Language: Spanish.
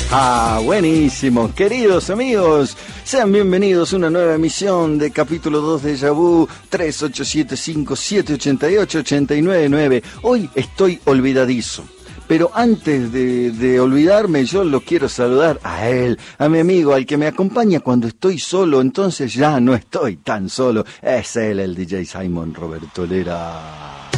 Buenísimo. Queridos amigos, sean bienvenidos a una nueva emisión de capítulo 2 de Déjà Vu 3875-788-899. Hoy estoy olvidadizo. Pero antes de olvidarme, yo lo quiero saludar a él, a mi amigo, al que me acompaña cuando estoy solo, entonces ya no estoy tan solo. Es él, el DJ Simon Roberto Lera.